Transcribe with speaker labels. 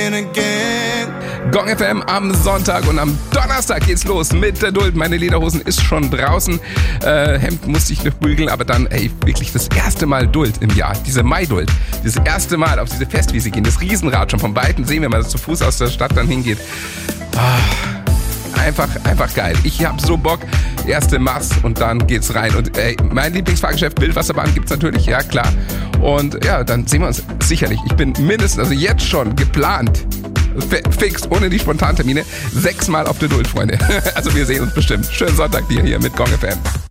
Speaker 1: begin again.
Speaker 2: Gong FM am Sonntag und am Donnerstag geht's los mit der Duld. Meine Lederhosen ist schon draußen. Hemd musste ich noch bügeln, aber dann, wirklich das erste Mal Duld im Jahr. Diese Mai-Duld. Das erste Mal auf diese Festwiese gehen. Das Riesenrad schon von Weitem sehen wir mal, dass zu Fuß aus der Stadt dann hingeht. Einfach geil. Ich hab so Bock. Erste Mass und dann geht's rein. Und mein Lieblingsfahrgeschäft Wildwasserbahn gibt's natürlich, ja klar. Und ja, dann sehen wir uns sicherlich. Ich bin mindestens, also jetzt schon geplant, fix, ohne die Spontantermine, 6-mal auf der Duld, Freunde. Also wir sehen uns bestimmt. Schönen Sonntag dir hier mit Gong FM.